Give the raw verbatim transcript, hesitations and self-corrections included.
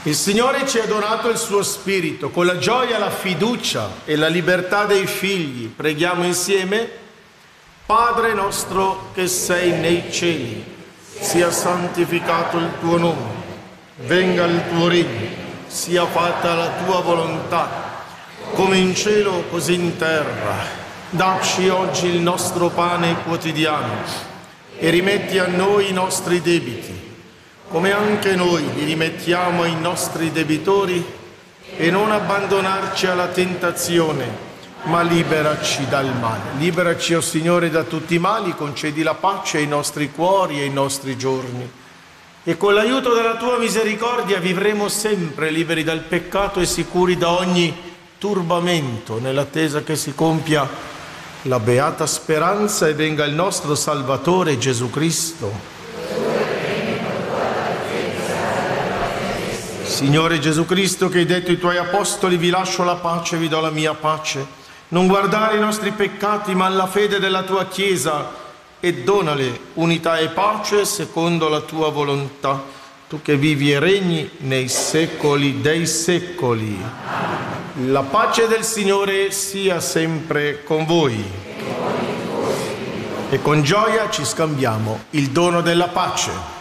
Il Signore ci ha donato il suo Spirito, con la gioia, la fiducia e la libertà dei figli. Preghiamo insieme. Padre nostro che sei nei cieli, sia santificato il tuo nome, venga il tuo regno, sia fatta la tua volontà, come in cielo così in terra. Dacci oggi il nostro pane quotidiano e rimetti a noi i nostri debiti, come anche noi li rimettiamo ai nostri debitori, e non abbandonarci alla tentazione, ma liberaci dal male. Liberaci, o oh Signore, da tutti i mali, concedi la pace ai nostri cuori e ai nostri giorni. E con l'aiuto della tua misericordia vivremo sempre liberi dal peccato e sicuri da ogni turbamento, nell'attesa che si compia la beata speranza e venga il nostro Salvatore Gesù Cristo. Signore Gesù Cristo, che hai detto ai tuoi apostoli: vi lascio la pace, vi do la mia pace, non guardare i nostri peccati ma alla fede della tua Chiesa, e donale unità e pace secondo la tua volontà, tu che vivi e regni nei secoli dei secoli. La pace del Signore sia sempre con voi. E con gioia ci scambiamo il dono della pace.